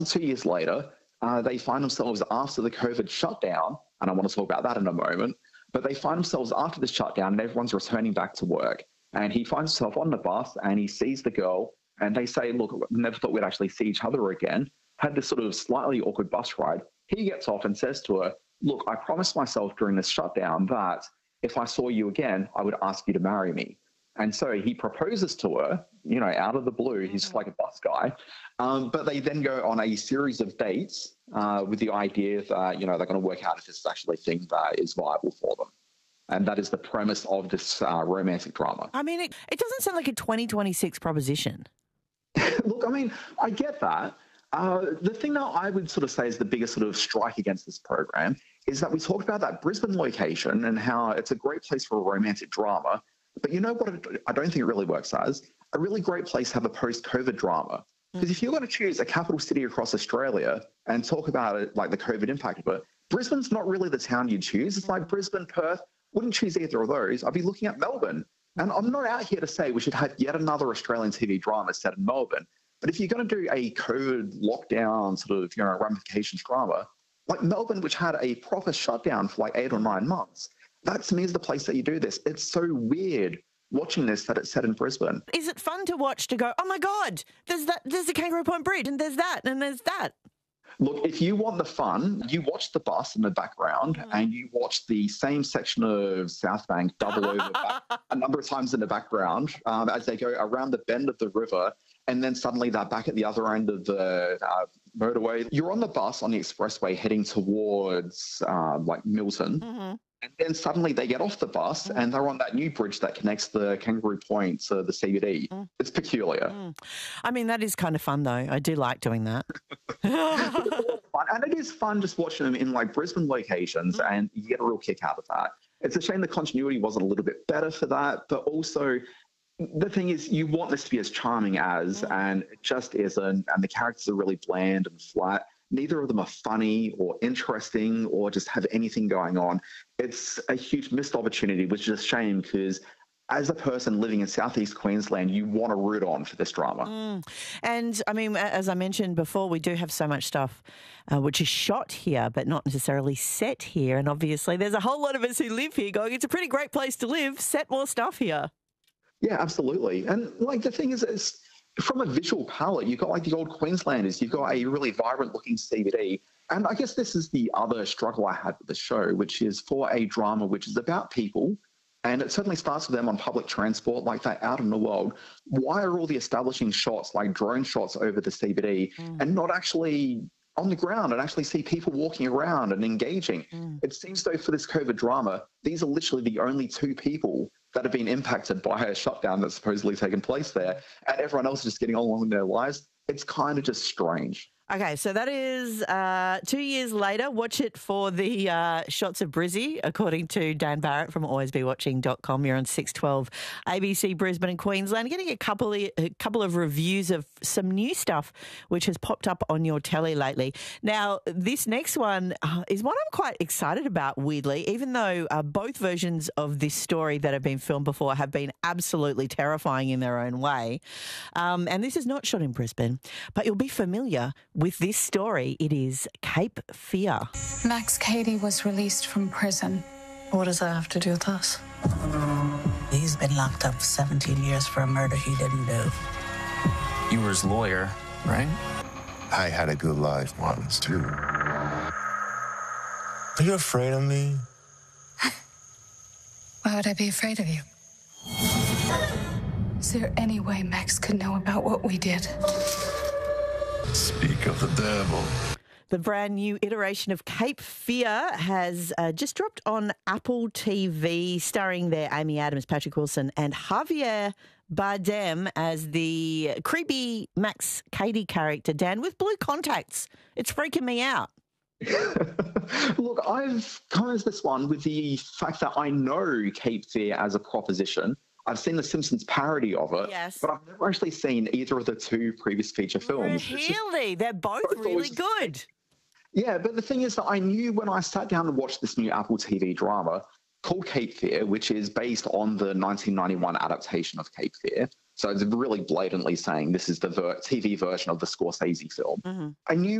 2 years later, they find themselves after the COVID shutdown, and I want to talk about that in a moment, but they find themselves after the shutdown and everyone's returning back to work. And he finds himself on the bus and he sees the girl and they say, look, never thought we'd actually see each other again. Had this sort of slightly awkward bus ride. He gets off and says to her, look, I promised myself during this shutdown that if I saw you again, I would ask you to marry me. And so he proposes to her, out of the blue. He's just like a bus guy. But they then go on a series of dates with the idea that, they're going to work out if this is actually a thing that is viable for them. And that is the premise of this romantic drama. I mean, it doesn't sound like a 2026 proposition. Look, I mean, I get that. The thing that I would sort of say is the biggest sort of strike against this program is that we talked about that Brisbane location and how it's a great place for a romantic drama. But you know what I don't think it really works as? A really great place to have a post-COVID drama. Because if you're going to choose a capital city across Australia and talk about it, like the COVID impact of it, Brisbane's not really the town you'd choose. It's like Brisbane, Perth. Wouldn't choose either of those. I'd be looking at Melbourne. And I'm not out here to say we should have yet another Australian TV drama set in Melbourne. But if you're going to do a COVID lockdown sort of, ramifications drama, like Melbourne, which had a proper shutdown for like 8 or 9 months, that to me is the place that you do this. It's so weird watching this that it's set in Brisbane. Is it fun to watch to go, oh my God, there's the Kangaroo Point Bridge and there's that and there's that? Look, if you want the fun, you watch the bus in the background and you watch the same section of South Bank double over back a number of times in the background as they go around the bend of the river, and then suddenly they're back at the other end of the motorway. You're on the bus on the expressway heading towards Milton. Mm-hmm. And then suddenly they get off the bus and they're on that new bridge that connects the Kangaroo Point to the CBD. It's peculiar. I mean, that is kind of fun, though. I do like doing that. And it is fun just watching them in like Brisbane locations and you get a real kick out of that. It's a shame the continuity wasn't a little bit better for that, but also the thing is you want this to be as charming as, and it just isn't, and the characters are really bland and flat. Neither of them are funny or interesting or just have anything going on. It's a huge missed opportunity, which is a shame because as a person living in southeast Queensland, you want to root on for this drama. And, I mean, as I mentioned before, we do have so much stuff which is shot here but not necessarily set here. And obviously there's a whole lot of us who live here going, it's a pretty great place to live, set more stuff here. Yeah, absolutely. And, like, the thing is from a visual palette, you've got like the old Queenslanders, you've got a really vibrant looking CBD. And I guess this is the other struggle I had with the show, which is for a drama which is about people, and it certainly starts with them on public transport like that out in the world. Why are all the establishing shots like drone shots over the CBD and not actually on the ground and actually see people walking around and engaging? It seems though for this COVID drama, these are literally the only 2 people that have been impacted by a shutdown that's supposedly taken place there, and everyone else is just getting on with their lives. It's kind of just strange. Okay, so that is 2 years later. Watch it for the shots of Brizzy, according to Dan Barrett from alwaysbewatching.com. You're on 612 ABC Brisbane and Queensland. Getting a couple of reviews of some new stuff which has popped up on your telly lately. Now, this next one is one I'm quite excited about, weirdly, even though both versions of this story that have been filmed before have been absolutely terrifying in their own way. And this is not shot in Brisbane, but you'll be familiar with this story. It is Cape Fear. Max Cady was released from prison. What does that have to do with us? He's been locked up for 17 years for a murder he didn't do. You were his lawyer, right? I had a good life once, too. Are you afraid of me? Why would I be afraid of you? Is there any way Max could know about what we did? Speak of the devil. The brand new iteration of Cape Fear has just dropped on Apple TV, starring there Amy Adams, Patrick Wilson and Javier Bardem as the creepy Max Cady character, Dan, with blue contacts. It's freaking me out. Look, I've come as this one with the fact that I know Cape Fear as a proposition. I've seen the Simpsons parody of it, but I've never actually seen either of the 2 previous feature films. Really? They're both really good. Yeah, but the thing is that I knew when I sat down and watched this new Apple TV drama called Cape Fear, which is based on the 1991 adaptation of Cape Fear, So it's really blatantly saying this is the TV version of the Scorsese film. I knew